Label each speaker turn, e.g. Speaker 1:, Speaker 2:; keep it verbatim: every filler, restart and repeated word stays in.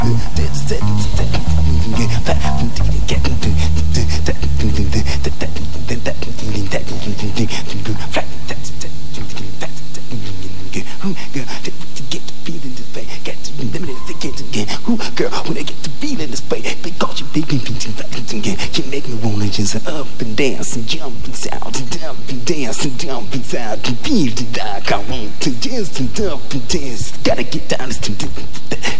Speaker 1: Girl, when I get to feeling this way, because you make me you make me wanna just up and dance and jump and shout and up and dance and jump and shout and feel it like I want to dance and up and dance. Gotta get down to